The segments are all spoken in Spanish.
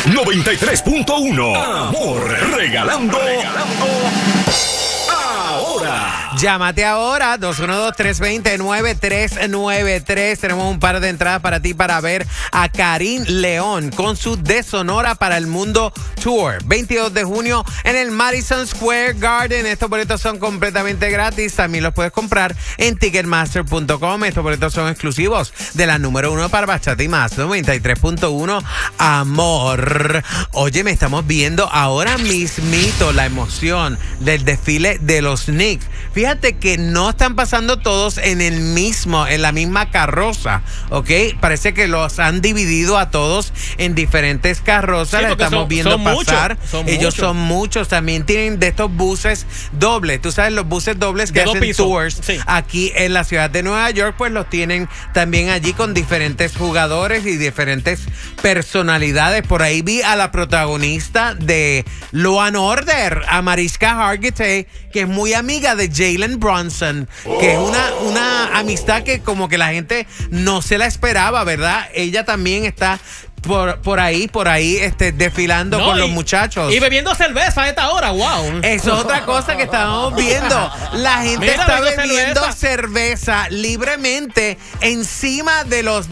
93.1. Amor, regalando ahora. Llámate ahora, 212-320-9393. Tenemos un par de entradas para ti para ver a Karim León con su De Sonora para el Mundo Tour. 22 de junio en el Madison Square Garden. Estos boletos son completamente gratis. También los puedes comprar en Ticketmaster.com. Estos boletos son exclusivos de la número 1 para Bachata y Más, 93.1 Amor. Oye, me estamos viendo ahora mismito la emoción del desfile de los Knicks. Fíjate que no están pasando todos en la misma carroza, ¿ok? Parece que los han dividido a todos en diferentes carrozas. Sí, la estamos viendo pasar. Ellos son muchos. También tienen de estos buses dobles. Tú sabes, los buses dobles que hacen tours aquí en la ciudad de Nueva York, pues los tienen también allí con diferentes jugadores y diferentes personalidades. Por ahí vi a la protagonista de Law and Order, a Mariska Hargitay, que es muy amiga de Jalen Brunson, que es una amistad que como que la gente no se la esperaba, ¿verdad? Ella también está por ahí desfilando con los muchachos. Y bebiendo cerveza a esta hora, wow. Eso es otra cosa que estábamos viendo. La gente está bebiendo cerveza libremente encima de las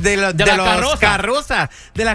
carrozas.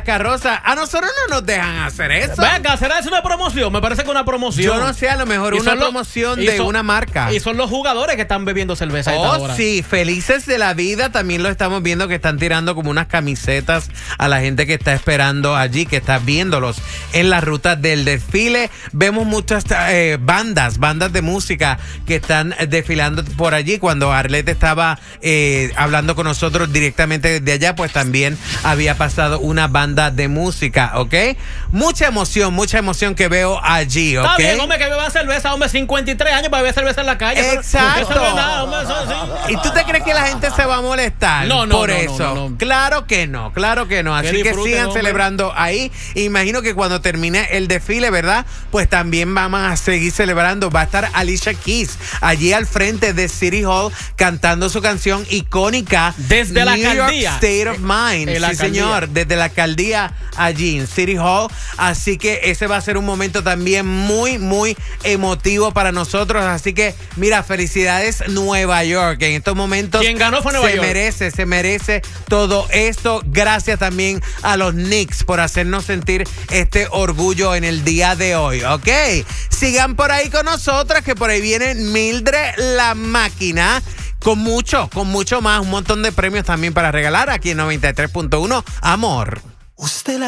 A nosotros no nos dejan hacer eso. Venga, ¿será eso una promoción? Me parece que una promoción. Yo no sé, a lo mejor una promoción de una marca. Y son los jugadores que están bebiendo cerveza a esta hora. Sí, felices de la vida. También lo estamos viendo que están tirando como unas camisetas a la gente que está esperando allí, que está viéndolos en la ruta del desfile. Vemos muchas bandas de música que están desfilando por allí. Cuando Arlette estaba hablando con nosotros directamente desde allá, pues también había pasado una banda de música, ¿ok? Mucha emoción que veo allí, ¿ok? Está bien, hombre, que beba cerveza, hombre, 53 años para beber cerveza en la calle. Exacto. Pero eso no es nada, hombre, ¿Y tú te crees que la gente se va a molestar por eso? No. Claro que no. Así que sigan celebrando ahí. Imagino que cuando termine el desfile, ¿verdad? Pues también vamos a seguir celebrando. Va a estar Alicia Keys allí al frente de City Hall cantando su canción icónica desde la alcaldía. New York State of Mind. Sí, señor, desde la alcaldía allí en City Hall. Así que ese va a ser un momento también muy, muy emotivo para nosotros. Así que, mira, felicidades Nueva York. En estos momentos quien ganó fue Nueva York. Se merece todo esto. Gracias también a los Knicks por hacernos sentir este orgullo en el día de hoy, ¿ok? Sigan por ahí con nosotras, que por ahí viene Mildred la Máquina con mucho más, un montón de premios también para regalar aquí en 93.1 Amor.